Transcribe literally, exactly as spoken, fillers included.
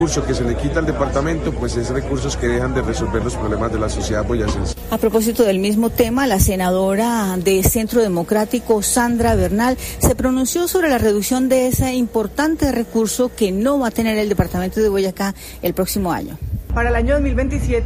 recurso que se le quita al departamento, pues es recursos que dejan de resolver los problemas de la sociedad boyacense. A propósito del mismo tema, la senadora de Centro Democrático, Sandra Bernal, se pronunció sobre la reducción de ese importante recurso que no va a tener el departamento de Boyacá el próximo año. Para el año dos mil veintisiete